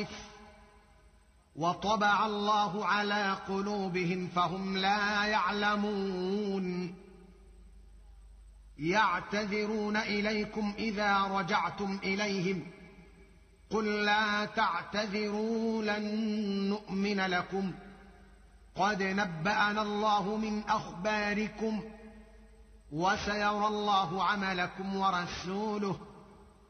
طوائف وطبع الله على قلوبهم فهم لا يعلمون يعتذرون إليكم إذا رجعتم إليهم قل لا تعتذروا لن نؤمن لكم قد نبأنا الله من أخباركم وسيرى الله عملكم ورسوله